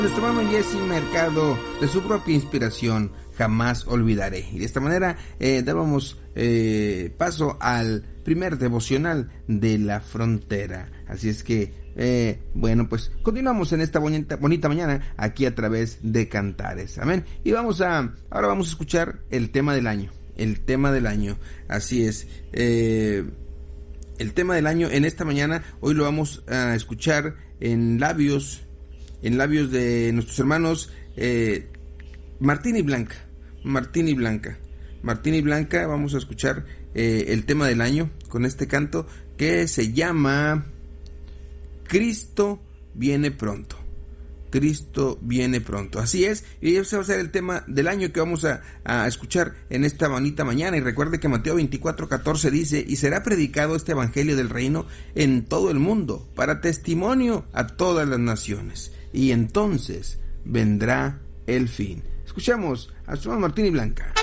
Nuestro hermano Jesse Mercado, de su propia inspiración, Jamás Olvidaré. Y de esta manera dábamos paso al primer devocional de la frontera. Así es que, bueno, pues continuamos en esta bonita mañana aquí a través de Cantares. Amén. Y ahora vamos a escuchar el tema del año. El tema del año. Así es. El tema del año en esta mañana, hoy lo vamos a escuchar en labios de nuestros hermanos Martín y Blanca. Vamos a escuchar el tema del año con este canto que se llama Cristo viene pronto. Cristo viene pronto. Así es, y ese va a ser el tema del año que vamos a escuchar en esta bonita mañana. Y recuerde que Mateo 24:14 dice: y será predicado este evangelio del reino en todo el mundo, para testimonio a todas las naciones, y entonces vendrá el fin. Escuchamos a su hermano Martín y Blanca.